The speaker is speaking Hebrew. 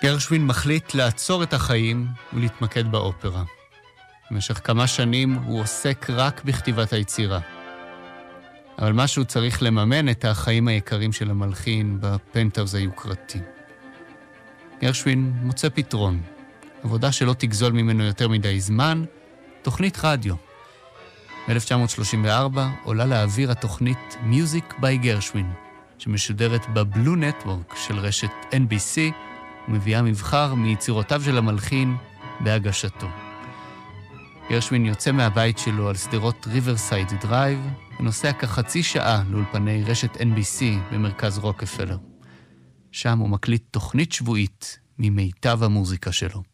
גרשווין מחליט לעצור את החיים ולהתמקד באופרה. במשך כמה שנים הוא עוסק רק בכתיבת היצירה. אבל משהו צריך לממן את החיים היקרים של המלחין בפנטהאוז היוקרתי. גרשווין מוצא פתרון. עבודה שלא תגזול ממנו יותר מדי זמן, תוכנית רדיו. ב-1934 עולה לאוויר התוכנית Music by גרשווין, שמשודרת בבלו נטוורק של רשת NBC, ומביאה מבחר מיצירותיו של המלחין בהגשתו. גרשווין יוצא מהבית שלו על סדרות ריברסייד דרייב, ונוסע כחצי שעה לאולפני רשת NBC במרכז רוקפלר. שם הוא מקליט תוכנית שבועית ממיטב המוזיקה שלו.